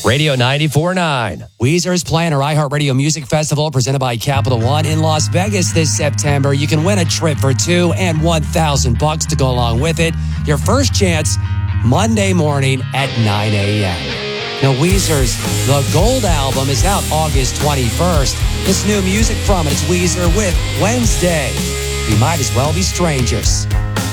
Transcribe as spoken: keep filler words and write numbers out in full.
Radio ninety-four point nine. Weezer is playing our iHeartRadio Music Festival presented by Capital One in Las Vegas this September. You can win a trip for two and one thousand bucks to go along with it. Your first chance Monday morning at nine a.m. Now, Weezer's The Gold album is out August twenty-first. This new music from it, it's Weezer with Wednesday. We might as well be strangers.